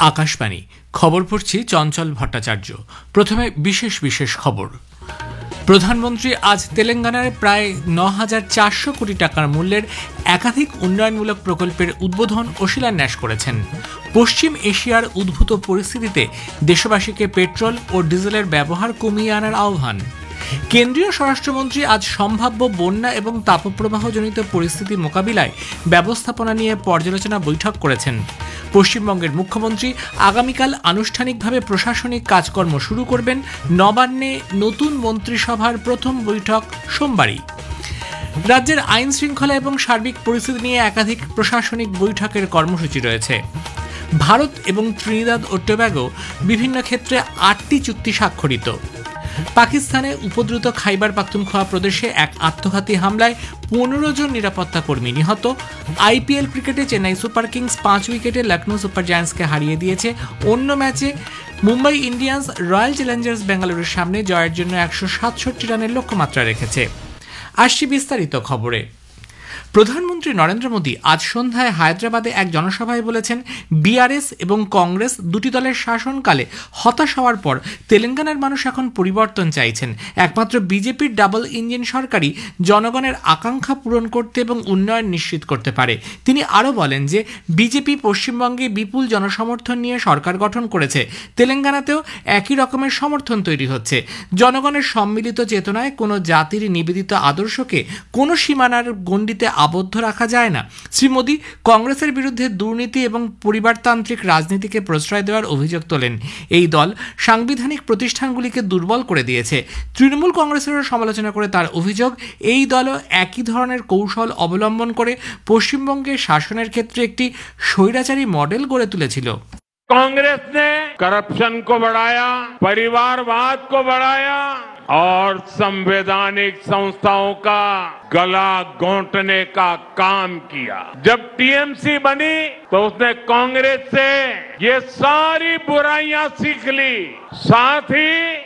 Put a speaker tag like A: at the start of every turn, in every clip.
A: আকাশবাণী খবর পড়ছি চঞ্চল ভট্টাচার্য। প্রথমে বিশেষ খবর। প্রধানমন্ত্রী আজ তেলেঙ্গানায় প্রায় ৯,৪০০ কোটি টাকার মূল্যের একাধিক উন্নয়নমূলক প্রকল্পের উদ্বোধন ও শিলান্যাস করেছেন। পশ্চিম এশিয়ার উদ্ভূত পরিস্থিতিতে দেশবাসীকে পেট্রোল ও ডিজেলের ব্যবহার কমিয়ে আনার আহ্বান। কেন্দ্রীয় স্বরাষ্ট্রমন্ত্রী আজ সম্ভাব্য বন্যা এবং তাপপ্রবাহজনিত পরিস্থিতি মোকাবিলায় ব্যবস্থাপনা নিয়ে পর্যালোচনা বৈঠক করেছেন। পশ্চিমবঙ্গের মুখ্যমন্ত্রী আগামীকাল আনুষ্ঠানিকভাবে প্রশাসনিক কাজকর্ম শুরু করবেন। নবান্নে নতুন মন্ত্রিসভার প্রথম বৈঠক সোমবারই। রাজ্যের আইন শৃঙ্খলা এবং সার্বিক পরিস্থিতি নিয়ে একাধিক প্রশাসনিক বৈঠকের কর্মসূচি রয়েছে। ভারত এবং ত্রিনিদাদ ও টোব্যাগো বিভিন্ন ক্ষেত্রে ৮টি চুক্তি স্বাক্ষরিত। পাকিস্তানে উপদ্রুত খাইবার পাখতুনখোয়া প্রদেশে এক আত্মঘাতী হামলায় ১৫ জন নিরাপত্তা কর্মী নিহত। আইপিএল ক্রিকেটে চেন্নাই সুপার কিংস ৫ উইকেটে লখনৌ সুপার জায়ান্টসকে হারিয়ে দিয়েছে। অন্য ম্যাচে মুম্বাই ইন্ডিয়ান্স রয়্যাল চ্যালেঞ্জার্স বেঙ্গালুরুর সামনে জয়ের জন্য ১৬৭ রানের লক্ষ্যমাত্রা রেখেছে। আসছি বিস্তারিত খবরে। প্রধানমন্ত্রী নরেন্দ্র মোদী আজ সন্ধ্যায় হায়দ্রাবাদে এক জনসভায় বলেছেন, বিআরএস এবং কংগ্রেস দুটি দলের শাসনকালে হতাশ হওয়ার পর তেলেঙ্গানার মানুষ এখন পরিবর্তন চাইছেন। একমাত্র বিজেপির ডাবল ইঞ্জিন সরকারই জনগণের আকাঙ্ক্ষা পূরণ করতে এবং উন্নয়ন নিশ্চিত করতে পারে। তিনি আরও বলেন যে বিজেপি পশ্চিমবঙ্গে বিপুল জনসমর্থন নিয়ে সরকার গঠন করেছে। তেলেঙ্গানাতেও একই রকমের সমর্থন তৈরি হচ্ছে। জনগণের সম্মিলিত চেতনায় কোনো জাতির নিবেদিত আদর্শকে কোনো সীমানার গণ্ডিতে আবদ্ধ রাখা যায় না। শ্রী মোদী কংগ্রেসের বিরুদ্ধে দুর্নীতি এবং পরিবারতান্ত্রিক রাজনীতিকে প্রশ্রয় দেওয়ার অভিযোগ তোলেন। এই দল সাংবিধানিক প্রতিষ্ঠানগুলিকে দুর্বল করে দিয়েছে। তৃণমূল কংগ্রেসেরও সমালোচনা করে তার অভিযোগ, এই দলও একই ধরনের কৌশল অবলম্বন করে পশ্চিমবঙ্গের শাসনের ক্ষেত্রে একটি স্বৈরাচারী মডেল গড়ে তুলেছিল।
B: कांग्रेस ने करप्शन को बढ़ाया, परिवारवाद को बढ़ाया और संवैधानिक संस्थाओं का गला घोंटने का काम किया। जब टीएमसी बनी तो उसने कांग्रेस से ये सारी बुराइयां सीख ली। साथ ही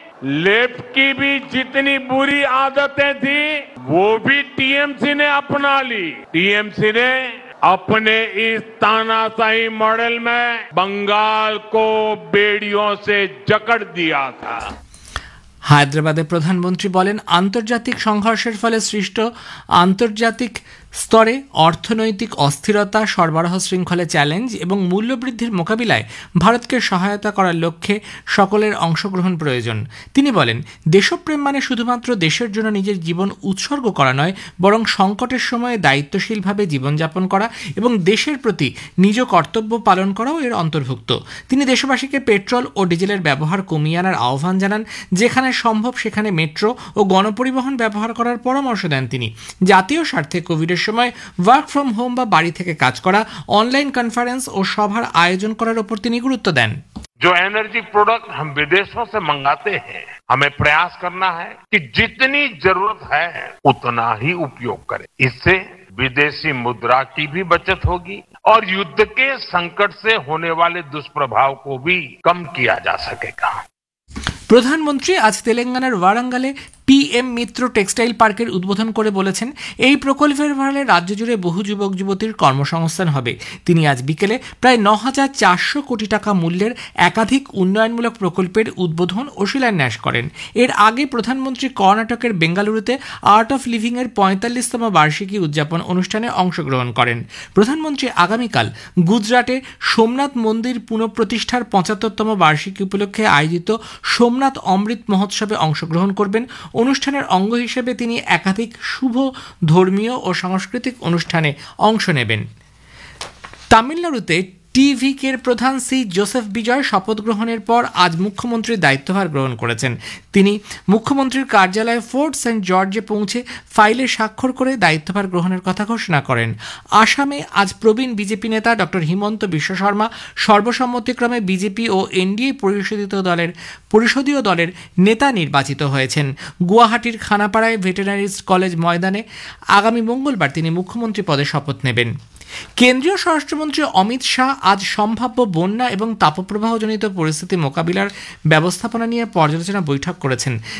B: लेफ्ट की भी जितनी बुरी आदतें थी वो भी टीएमसी ने अपना ली। टीएमसी ने अपने इस तानाशाही मॉडल में बंगाल को बेड़ियों से जकड़ दिया था।
A: হায়দ্রাবাদে প্রধানমন্ত্রী বলেন, আন্তর্জাতিক সংঘর্ষের ফলে সৃষ্ট আন্তর্জাতিক স্তরে অর্থনৈতিক অস্থিরতা, সরবরাহ শৃঙ্খলে চ্যালেঞ্জ এবং মূল্যবৃদ্ধির মোকাবিলায় ভারতকে সহায়তা করার লক্ষ্যে সকলের অংশগ্রহণ প্রয়োজন। তিনি বলেন, দেশপ্রেম মানে শুধুমাত্র দেশের জন্য নিজের জীবন উৎসর্গ করা নয়, বরং সংকটের সময়ে দায়িত্বশীলভাবে জীবনযাপন করা এবং দেশের প্রতি নিজ কর্তব্য পালন করাও এর অন্তর্ভুক্ত। তিনি দেশবাসীকে পেট্রোল ও ডিজেলের ব্যবহার কমিয়ে আনার আহ্বান জানান। যেখানে সম্ভব সেখানে মেট্রো ও গণপরিবহন ব্যবহার করার পরামর্শ দেন তিনি। জাতীয় স্বার্থে কোভিডের সময় ওয়ার্ক ফ্রম হোম বা বাড়ি থেকে কাজ করা, অনলাইন কনফারেন্স ও সভার আয়োজন করার উপর তিনি গুরুত্ব দেন।
B: जो एनर्जी प्रोडक्ट हम विदेशों से मंगाते हैं, हमें प्रयास करना है कि जितनी जरूरत है उतना ही उपयोग करें। इससे विदेशी मुद्रा की भी बचत होगी और युद्ध के संकट से होने वाले दुष्प्रभाव को भी कम किया जा सकेगा।
A: প্রধানমন্ত্রী আজ তেলেঙ্গানার ওয়ারাঙ্গালে পিএম মিত্র টেক্সটাইল পার্কের উদ্বোধন করে বলেছেন, এই প্রকল্পের ফলে রাজ্য জুড়ে বহু যুবক যুবতীর কর্মসংস্থান হবে। তিনি আজ বিকেলে প্রায় ৯,৪০০ কোটি টাকা মূল্যের একাধিক উন্নয়নমূলক প্রকল্পের উদ্বোধন ও শিলান্যাস করেন। এর আগে প্রধানমন্ত্রী কর্ণাটকের বেঙ্গালুরুতে আর্ট অফ লিভিং এর ৪৫তম বার্ষিকী উদযাপন অনুষ্ঠানে অংশগ্রহণ করেন। প্রধানমন্ত্রী আগামীকাল গুজরাটে সোমনাথ মন্দির পুনঃপ্রতিষ্ঠার ৭৫তম বার্ষিকী উপলক্ষে আয়োজিত সোমনাথ অমৃত মহোৎসবে অংশগ্রহণ করবেন। অনুষ্ঠানের অঙ্গ হিসেবে তিনি একাধিক শুভ ধর্মীয় ও সাংস্কৃতিক অনুষ্ঠানে অংশ নেবেন। তামিলনাড়ুতে টিভিকের প্রধান সি জোসেফ বিজয় শপথ গ্রহণের পর আজ মুখ্যমন্ত্রীর দায়িত্বভার গ্রহণ করেছেন। তিনি মুখ্যমন্ত্রীর কার্যালয়ে ফোর্ট সেন্ট জর্জে পৌঁছে ফাইলে স্বাক্ষর করে দায়িত্বভার গ্রহণের কথা ঘোষণা করেন। আসামে আজ প্রবীণ বিজেপি নেতা ডক্টর হিমন্ত বিশ্ব শর্মা সর্বসম্মতিক্রমে বিজেপি ও এনডিএ পরিষদীয় দলের নেতা নির্বাচিত হয়েছেন। গুয়াহাটির খানাপাড়ায় ভেটেরিনারি কলেজ ময়দানে আগামী মঙ্গলবার তিনি মুখ্যমন্ত্রী পদে শপথ নেবেন। কেন্দ্রীয় স্বরাষ্ট্রমন্ত্রী অমিত শাহ আজ সম্ভাব্য বন্যা এবং তাপপ্রবাহজনিত পরিস্থিতি মোকাবিলার ব্যবস্থাপনা নিয়ে পর্যালোচনা বৈঠক করেছেন।